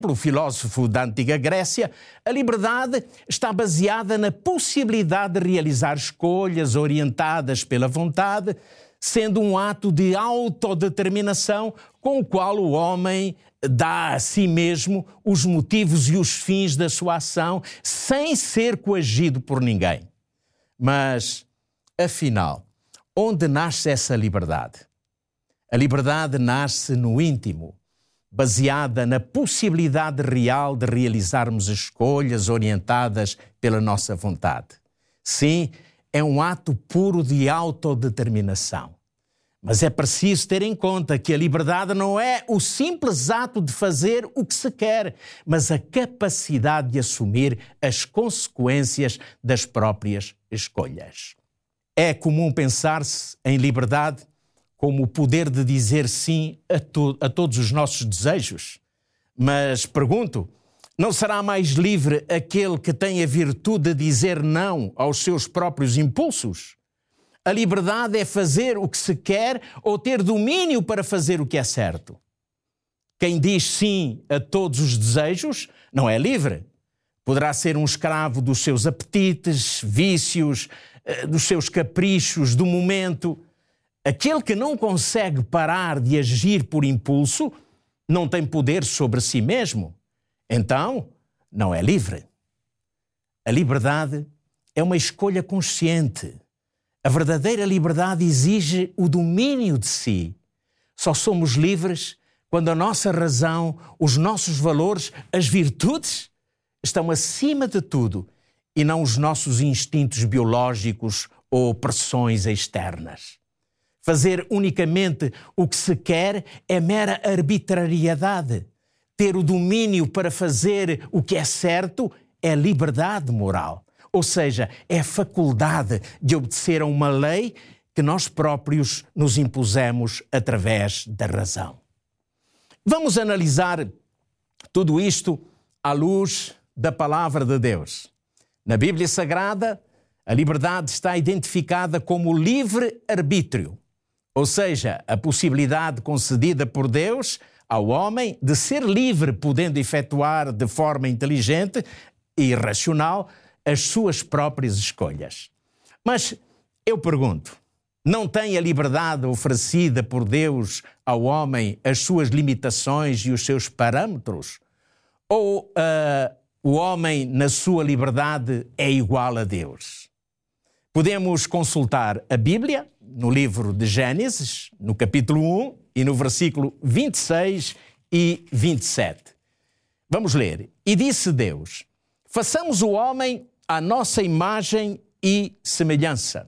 Pelo filósofo da antiga Grécia, a liberdade está baseada na possibilidade de realizar escolhas orientadas pela vontade, sendo um ato de autodeterminação com o qual o homem dá a si mesmo os motivos e os fins da sua ação, sem ser coagido por ninguém. Mas, afinal, onde nasce essa liberdade? A liberdade nasce no íntimo, baseada na possibilidade real de realizarmos escolhas orientadas pela nossa vontade. Sim, é um ato puro de autodeterminação. Mas é preciso ter em conta que a liberdade não é o simples ato de fazer o que se quer, mas a capacidade de assumir as consequências das próprias escolhas. É comum pensar-se em liberdade como o poder de dizer sim a todos os nossos desejos. Mas pergunto, não será mais livre aquele que tem a virtude de dizer não aos seus próprios impulsos? A liberdade é fazer o que se quer ou ter domínio para fazer o que é certo. Quem diz sim a todos os desejos não é livre. Poderá ser um escravo dos seus apetites, vícios, dos seus caprichos do momento. Aquele que não consegue parar de agir por impulso não tem poder sobre si mesmo. Então, não é livre. A liberdade é uma escolha consciente. A verdadeira liberdade exige o domínio de si. Só somos livres quando a nossa razão, os nossos valores, as virtudes estão acima de tudo e não os nossos instintos biológicos ou pressões externas. Fazer unicamente o que se quer é mera arbitrariedade. Ter o domínio para fazer o que é certo é liberdade moral. Ou seja, é a faculdade de obedecer a uma lei que nós próprios nos impusemos através da razão. Vamos analisar tudo isto à luz da palavra de Deus. Na Bíblia Sagrada, a liberdade está identificada como livre-arbítrio. Ou seja, a possibilidade concedida por Deus ao homem de ser livre, podendo efetuar de forma inteligente e racional as suas próprias escolhas. Mas eu pergunto, não tem a liberdade oferecida por Deus ao homem as suas limitações e os seus parâmetros? Ou o homem, na sua liberdade, é igual a Deus? Podemos consultar a Bíblia no livro de Gênesis, no capítulo 1 e no versículo 26 e 27. Vamos ler. E disse Deus: façamos o homem à nossa imagem e semelhança.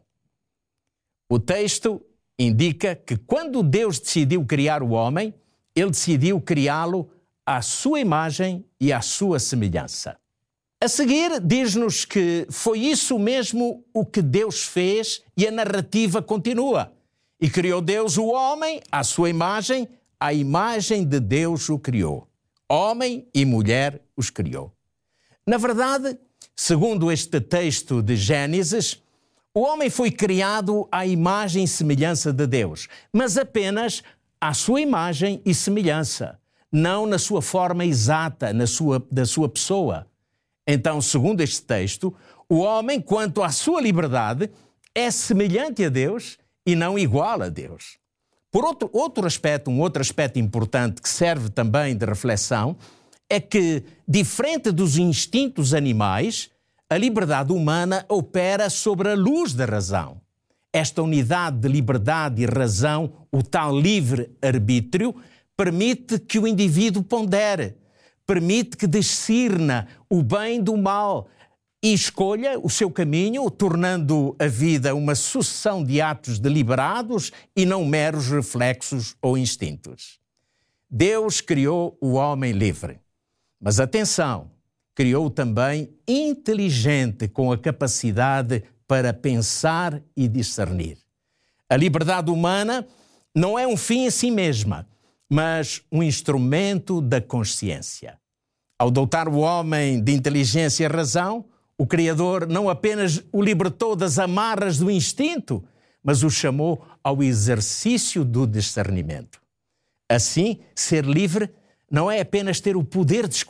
O texto indica que quando Deus decidiu criar o homem, ele decidiu criá-lo à sua imagem e à sua semelhança. A seguir, diz-nos que foi isso mesmo o que Deus fez e a narrativa continua. E criou Deus o homem à sua imagem, à imagem de Deus o criou. Homem e mulher os criou. Na verdade, segundo este texto de Gênesis, o homem foi criado à imagem e semelhança de Deus, mas apenas à sua imagem e semelhança, não na sua forma exata, da sua pessoa. Então, segundo este texto, o homem, quanto à sua liberdade, é semelhante a Deus e não igual a Deus. Por um outro aspecto importante que serve também de reflexão é que, diferente dos instintos animais, a liberdade humana opera sobre a luz da razão. Esta unidade de liberdade e razão, o tal livre-arbítrio, permite que o indivíduo pondere, permite que discirna o bem do mal e escolha o seu caminho, tornando a vida uma sucessão de atos deliberados e não meros reflexos ou instintos. Deus criou o homem livre, mas atenção, criou-o também inteligente, com a capacidade para pensar e discernir. A liberdade humana não é um fim em si mesma, mas um instrumento da consciência. Ao dotar o homem de inteligência e razão, o Criador não apenas o libertou das amarras do instinto, mas o chamou ao exercício do discernimento. Assim, ser livre não é apenas ter o poder de